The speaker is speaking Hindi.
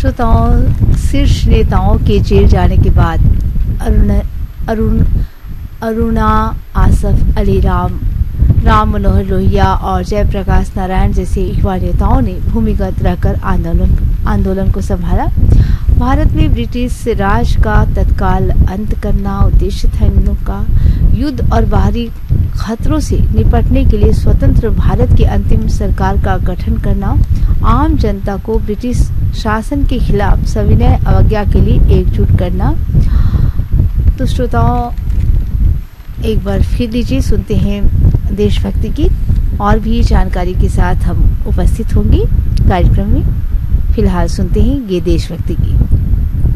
श्रोताओं, शीर्ष नेताओं के जेल जाने के बाद अरुणा आसफ अली, राम मनोहर लोहिया और जयप्रकाश नारायण जैसे युवा नेताओं ने भूमिगत रहकर आंदोलन को संभाला। भारत में ब्रिटिश राज का तत्काल अंत करना उद्देश्य था। इन लोगों का युद्ध और बाहरी खतरों से निपटने के लिए स्वतंत्र भारत की अंतिम सरकार का गठन करना, आम जनता को ब्रिटिश शासन के खिलाफ सविनय अवज्ञा के लिए एकजुट करना। तो श्रोताओं, एक बार फिर लीजिए, सुनते हैं देशभक्ति गीत। और भी जानकारी के साथ हम उपस्थित होंगे कार्यक्रम में। फिलहाल सुनते हैं ये देशभक्ति गीत।